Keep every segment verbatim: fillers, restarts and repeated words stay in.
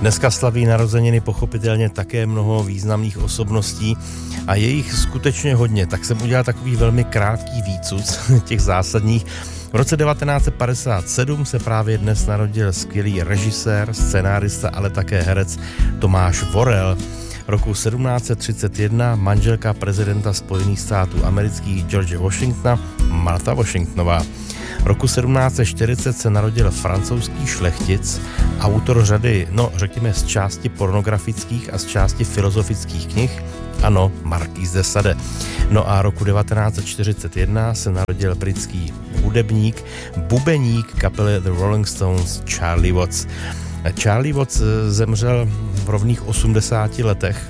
Dneska slaví narozeniny pochopitelně také mnoho významných osobností a je jich skutečně hodně, tak jsem udělal takový velmi krátký výcuc těch zásadních. V roce devatenáct set padesát sedm se právě dnes narodil skvělý režisér, scenárista, ale také herec Tomáš Worrell. Roku sedmnáct set třicet jedna manželka prezidenta Spojených států amerických George Washingtona, Martha Washingtonová. Roku sedmnáct set čtyřicet se narodil francouzský šlechtic, autor řady, no řekněme z části pornografických a z části filozofických knih, ano, Marquis de Sade. No a roku devatenáct set čtyřicet jedna se narodil britský hudebník, bubeník kapely The Rolling Stones Charlie Watts. Charlie Watts zemřel v rovných osmdesáti letech,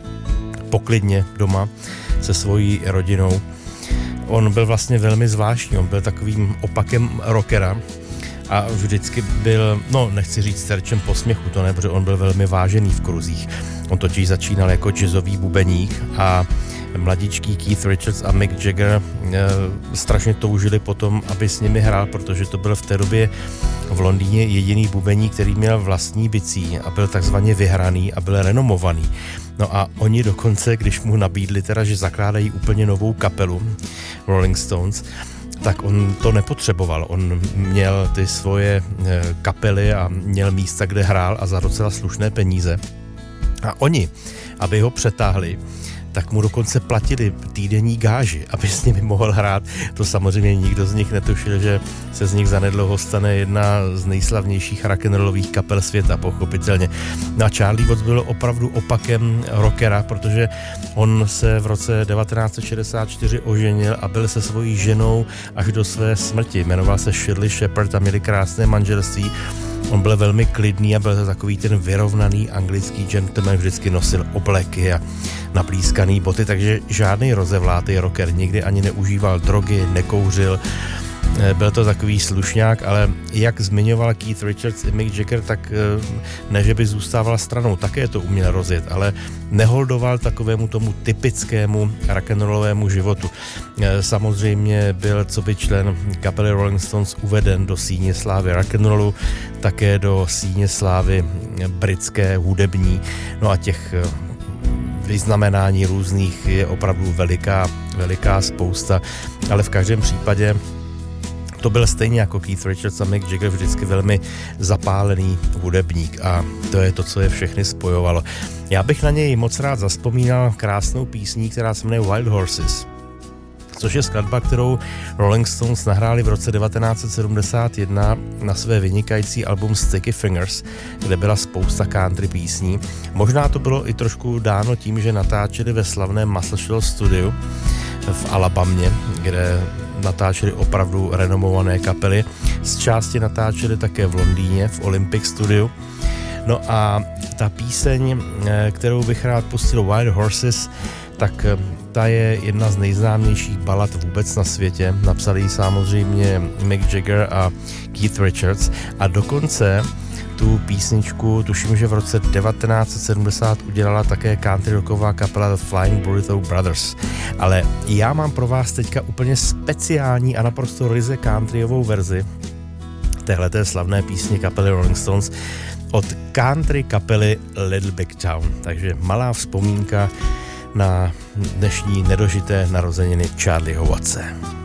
poklidně doma se svojí rodinou. On byl vlastně velmi zvláštní, on byl takovým opakem rockera a vždycky byl, no nechci říct terčem posměchu, to ne, protože on byl velmi vážený v kruzích. On totiž začínal jako jazzový bubeník a mladíčký Keith Richards a Mick Jagger e, strašně toužili potom, aby s nimi hrál, protože to byl v té době v Londýně jediný bubeník, který měl vlastní bicí a byl takzvaně vyhraný a byl renomovaný. No a oni dokonce, když mu nabídli teda, že zakládají úplně novou kapelu Rolling Stones, tak on to nepotřeboval. On měl ty svoje kapely a měl místa, kde hrál a za docela slušné peníze. A oni, aby ho přetáhli, tak mu dokonce platili týdenní gáži, aby s nimi mohl hrát. To samozřejmě nikdo z nich netušil, že se z nich zanedlouho stane jedna z nejslavnějších rock'n'rollových kapel světa, pochopitelně. No a Charlie Watts byl opravdu opakem rockera, protože on se v roce devatenáct set šedesát čtyři oženil a byl se svojí ženou až do své smrti. Jmenoval se Shirley Shepherd a měli krásné manželství. On byl velmi klidný a byl takový ten vyrovnaný anglický gentleman, vždycky nosil obleky a naplískaný boty, takže žádný rozevlátý rocker, nikdy ani neužíval drogy, nekouřil. Byl to takový slušňák, ale jak zmiňoval Keith Richards i Mick Jagger, tak ne, že by zůstával stranou, také to uměl rozjet, ale neholdoval takovému tomu typickému rock'n'rollovému životu. Samozřejmě byl coby člen kapely Rolling Stones uveden do síně slávy rock'n'rollu, také do síně slávy britské hudební, no a těch vyznamenání různých je opravdu veliká, veliká spousta, ale v každém případě to byl stejně jako Keith Richards a Mick Jagger vždycky velmi zapálený hudebník a to je to, co je všechny spojovalo. Já bych na něj moc rád zazpomínal krásnou písní, která se jmenuje Wild Horses, což je skladba, kterou Rolling Stones nahráli v roce devatenáct set sedmdesát jedna na své vynikající album Sticky Fingers, kde byla spousta country písní. Možná to bylo i trošku dáno tím, že natáčeli ve slavném Muscle studiu v Alabamě, kde natáčeli opravdu renomované kapely. Z části natáčeli také v Londýně, v Olympic studiu. No a ta píseň, kterou bych rád pustil, Wild Horses, tak ta je jedna z nejznámějších balad vůbec na světě. Napsali ji samozřejmě Mick Jagger a Keith Richards a dokonce tu písničku, tuším, že v roce devatenáct set sedmdesát udělala také country rocková kapela The Flying Burrito Brothers. Ale já mám pro vás teďka úplně speciální a naprosto ryze countryovou verzi téhleté slavné písně kapely Rolling Stones od country kapely Little Big Town. Takže malá vzpomínka na dnešní nedožité narozeniny Charlieho Wattse.